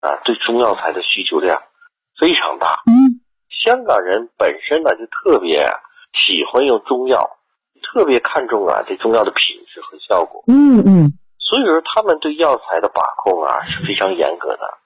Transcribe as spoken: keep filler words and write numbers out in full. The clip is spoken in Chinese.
啊，对中药材的需求量非常大。 嗯， 香港人本身呢就特别喜欢用中药，特别看重啊这中药的品质和效果。 嗯嗯， 所以说他们对药材的把控啊是非常严格的。